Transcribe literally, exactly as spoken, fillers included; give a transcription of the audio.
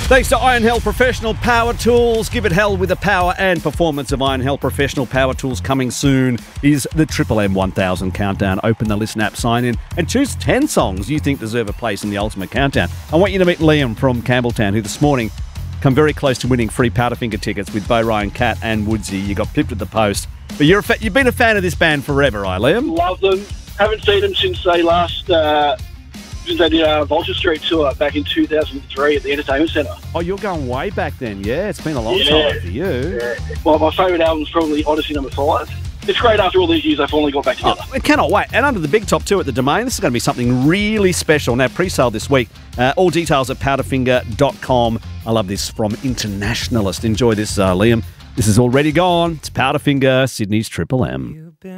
Thanks to Iron Hell Professional Power Tools. Give it hell with the power and performance of Iron Hell Professional Power Tools. Coming soon is the Triple M one thousand Countdown. Open the Listen app, sign in, and choose ten songs you think deserve a place in the Ultimate Countdown. I want you to meet Liam from Campbelltown, who this morning come very close to winning free Powderfinger tickets with Bo Ryan, Cat and Woodsy. You got pipped at the post. But you're a fa- you've been a fan of this band forever, right, Liam? Love them. Haven't seen them since they last... Uh... Since they did a Vulture Street tour back in two thousand three at the Entertainment Centre. Oh, you're going way back then. Yeah, it's been a long Yeah. time for you. Yeah. Well, my favourite album is probably Odyssey number five. It's great after all these years they finally got back together. Oh, I cannot wait. And under the big top two at the Domain, this is going to be something really special. Now, pre-sale this week. Uh, all details at powderfinger dot com. I love this from Internationalist. Enjoy this, uh, Liam. This is already gone. It's Powderfinger, Sydney's Triple M.